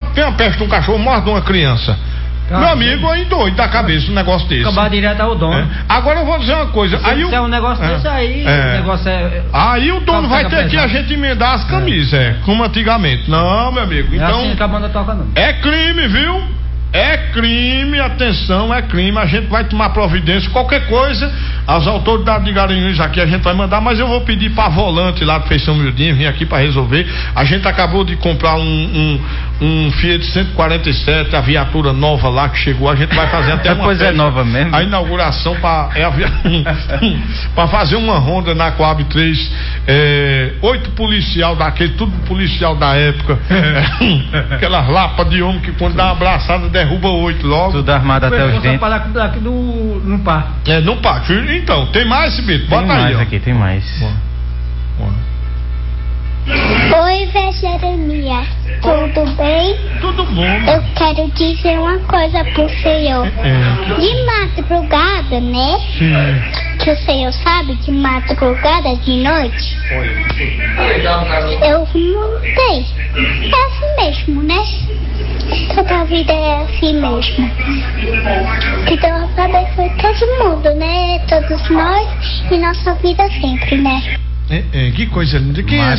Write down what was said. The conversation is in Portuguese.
tem uma peste de um cachorro, morde uma criança. Meu amigo, aí doido da cabeça um negócio desse. Acabar direto ao dono. Agora eu vou dizer uma coisa. Se aí um negócio desse aí, o negócio é. Aí o dono vai ter que a gente emendar as camisas, como antigamente. Não, meu amigo. Então. Assim que a banda toca, não. É crime, viu? É crime, atenção, é crime. A gente vai tomar providência, qualquer coisa. As autoridades de Garanhuns aqui a gente vai mandar, mas eu vou pedir pra Volante lá do Feição Mildinho vir aqui pra resolver. A gente acabou de comprar um Fiat 147, a viatura nova lá que chegou. A gente vai fazer até uma festa, é nova mesmo. A inauguração pra fazer uma ronda na Coab 3. 8 policial daquele, tudo policial da época. Aquelas lapas de homem que quando dá uma abraçada derruba 8 logo. Tudo armado até os dentes. Aqui no parque. No parque. Então, tem mais, Cibito? Bota tem aí. Mais aqui, tem mais. Oi, Vé Jeremias. Tudo bem? Tudo bom. Eu quero dizer uma coisa pro senhor. De madrugada, né? Sim. Que o senhor sabe, de madrugada, de noite. Eu montei. É assim mesmo, né? Toda a vida é assim mesmo. Que Deus abençoe todo mundo, né? Todos nós e nossa vida sempre, né? Que coisa linda. Quem é